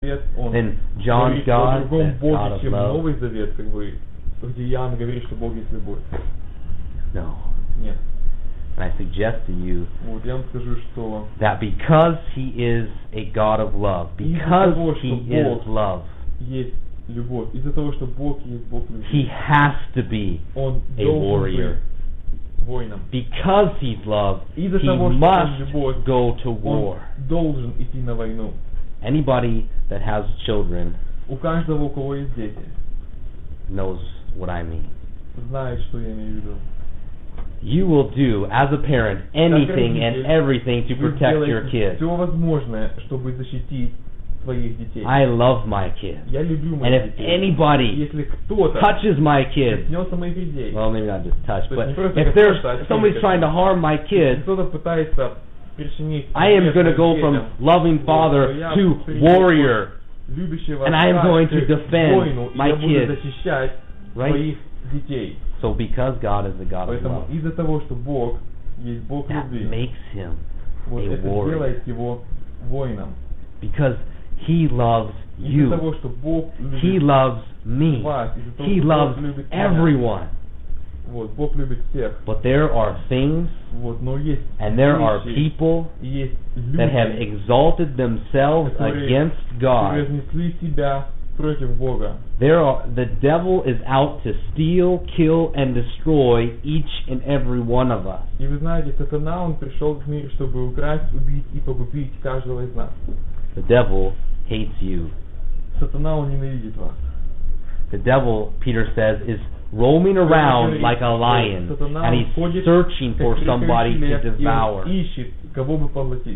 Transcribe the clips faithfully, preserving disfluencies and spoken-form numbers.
Завет, он then John's говорит о God, другом that God Боге, of чем love? Новый Завет, как бы, где Иоанн говорит, что Бог есть любовь. No. Нет. And I suggest to you Вот я вам скажу, что that because He is a God of love, because того, что He is Бог love, есть любовь, из-за того, что Бог есть Бог любви, He has to be Он a должен warrior. быть воином. Because He's love, Из-за He того, что Он must любовь, go to Он war. должен идти на войну. Anybody that has children У каждого, у кого есть дети, knows what I mean. знает, что я имею в виду. You will do, as a parent, anything and everything to Вы protect your сделаете kids. все возможное, чтобы защитить своих детей. I love my kids. Я люблю And моих if детей. anybody Если кто-то touches my kids, коснется моих детей, well, maybe not just touch, То but есть не просто if there's коснуться, а somebody's сильно trying to harm my если kids, кто-то пытается причинить I am вред going to go моим from детям, loving вот, father то я to перейду warrior, от любящего and I am отца going к to defend воину, и my я буду kids. защищать Right? своих детей. So because God is the God of Поэтому love, из-за того, что Бог есть Бог that любви, makes Him вот a это warrior. делает его воином. Because He loves Из-за you. того, что Бог He любит loves me. вас, из-за того, He что loves Бог любит меня. everyone. Вот, Бог любит всех. But there are things Вот, но есть and there are вещи, people и есть люди, that have exalted themselves которые against God. разнесли себя против Бога. There are, the devil is out to steal, kill, and destroy each and every one of us. И вы знаете, сатана, он пришел в мир, чтобы украсть, убить и погубить каждого из нас. The devil hates you. Сатана, он ненавидит вас. The devil, Peter says, is roaming around like a lion, and he's searching for somebody to devour. И он ищет, кого бы поглотить.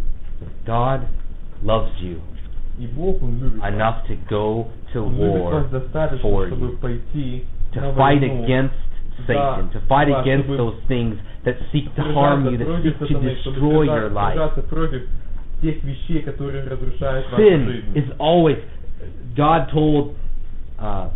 God loves you И Бог, он любит вас. enough to go to Он любит war, вас достаточно, for чтобы you, пойти to на fight войну, against Satan, to fight да, against чтобы those things that seek to harm you, that против seek to сатаны, чтобы destroy your сражаться- life. сражаться против тех вещей, которые разрушают вашу Sin жизнь. is always, God told uh,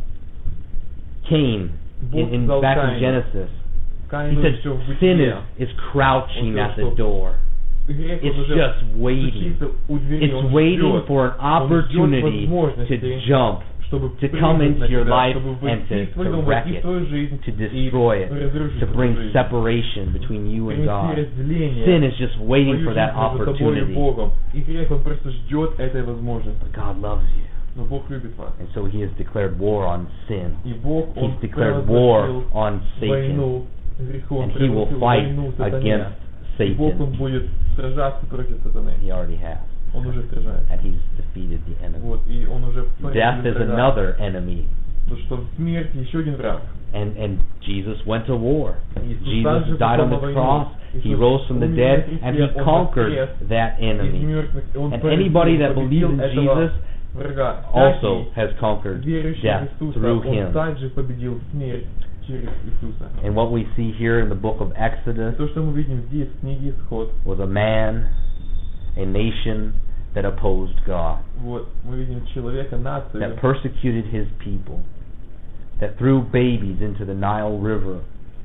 Cain Бог in, in сказал back in Каину. Genesis, he Каину said еще в sin бытие. is, is crouching Он at сказал, the что door. Грех, он It's уже just waiting. стучится у двери, It's он waiting ждет, for an он ждет opportunity to возможности, jump, чтобы to come прыгнуть на into your тебя, life чтобы and войти to, в твой to дом, wreck войти в it, твою жизнь to и destroy it, разрушить to твою bring жизнь. separation between you and Принести God. разделение Sin is just waiting твою for that жизнь между тобой и opportunity. Богом. И грех, он просто ждет этой возможности. But God loves you. Но Бог любит вас. And so He has declared war on sin. И Бог, он He's declared war провозгласил on Satan. войну греху, он And He will провозгласил fight войну сатане. against И Бог, он Satan. будет сражаться против сатаны. He already has. Он уже сражается. And He's defeated the enemy. Вот, и он уже Death is победил врага. another enemy. Потому что смерть еще один враг. And and Jesus went to war. Иисус Jesus также died on пошел на the войну. cross. He Иисус rose from the умер dead, на and кресте, He он conquered воскрес that из enemy. мертвых, и он And победил, anybody that победил believes in этого Jesus врага. also Всякий, has conquered верующий в death Иисуса, through он Him. также победил смерть через Иисуса. And what we see here in the book of И Exodus то, что мы видим здесь, в книге Исход, was a man, a nation that opposed God, вот, мы видим человека, нацию, that persecuted His people, that threw babies into the Nile River.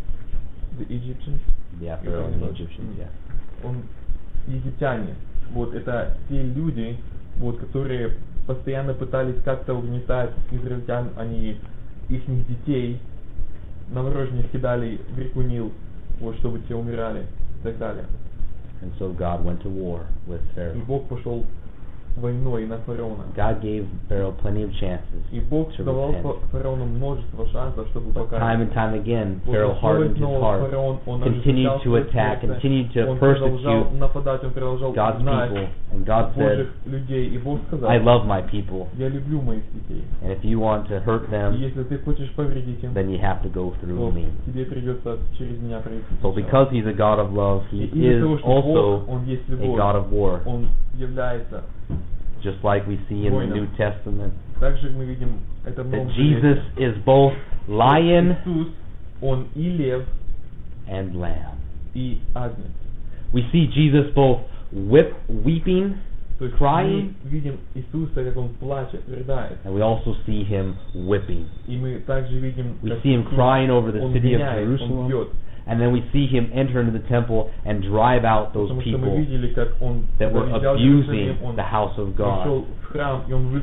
the Egyptians, Yeah, Pharaoh and the Egyptians, yeah. он, египтяне, вот, это те люди, вот, которые постоянно пытались как-то угнетать израильтян, они их детей новорожденных кидали в реку Нил, вот, чтобы те умирали, и так далее. And so God went to war with И Pharaoh. Бог пошел войной на фараона. God gave Pharaoh plenty of chances. И Бог to давал repent. фараону множество шансов, чтобы But time and покаяться. time again, Вот Pharaoh снова и hardened his снова heart, фараон, он continued ожесточал to свое attack, сердце, continued to он продолжал persecute нападать, он продолжал God's гнать people. And God said, Божьих людей. И Бог сказал, I love my people, я люблю моих детей. and if you want to hurt И them, если ты хочешь повредить им, then you have to go through то me. тебе придется через меня пройти. So сначала. because He's a God of love, He И из-за is того, что also Бог, он есть a любовь, God of war, он является, just like we see in the воином. New Testament, также мы видим это в that Новом Jesus Завете. is both lion Иисус, он и лев, and lamb. и агнец. We see Jesus both whip, weeping, То есть crying, мы видим Иисуса, как он плачет, рыдает. and we also see Him whipping. И мы также видим, We как see Him Иисус, crying over the он city of гоняет, он Jerusalem, бьет. and then we see Him enter into the temple and drive out those Потому что мы people видели, как он that were заезжал в abusing Иерусалим, он the house of пошел God. в храм, и он